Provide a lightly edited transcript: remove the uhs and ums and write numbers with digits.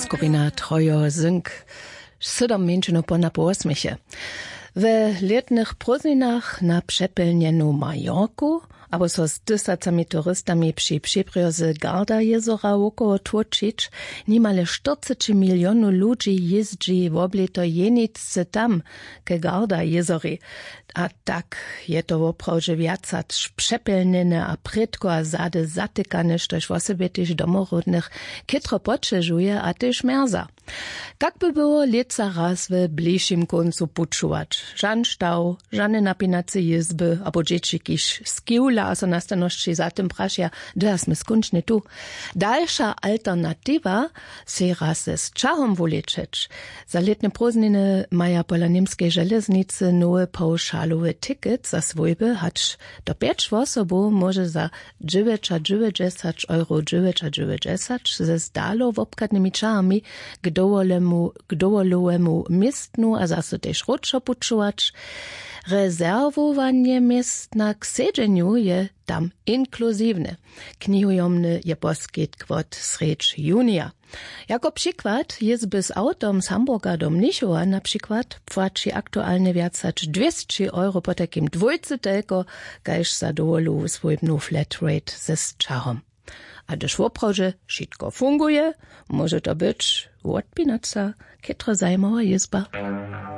skupina Trojo Zynk 7 minut po na 8. W letnych prózdninach na przepelnienu Majorku, abo so z 10 turystami przy przybrzeży Garda jezora około tłoczyć, niemale 40 milionów ludzi jeździ w obleto jeniccy tam, ke Garda jezori. A tak je to woprawdźe wiacać przepelnene a prydko a zady zatykane, štož w osobie tyž domorodnych kytro potrzeżuje a tyž merza. Tak by było leca raz w bliższym końcu počuwać. Żan stał, żane napinace jezby, abo dzieci kiś skiula, a so nastaności za tym prasia, das my skończny tu. Dalsza alternatywa se raz z czahom wolečeć. Za letne prózdniny maja pola niemskiej żeleznicy nowe pauszalowe ticket za swojby, hacz do 5 osobów może za 9,90 euro 9,90 ze zdalo w obkadnymi czahami k dowolowemu miestnu a zase też roczo počuwać. Rezerwowanie miejsc na ksiedzeniu je tam inkluzywne. Knihujomny je poskyt kwot srecz junia. Jako przykład jest z autom z Hamburga do Mnichowa na przykład płaci aktualnie wiacać 200 euro po takim dwójce tylko, gajż za dowolu swojbnu flat rate ze czahom. A gdyż woprawdźe wszystko funguje, może to być odpinaca, kytro zajmowa jezba.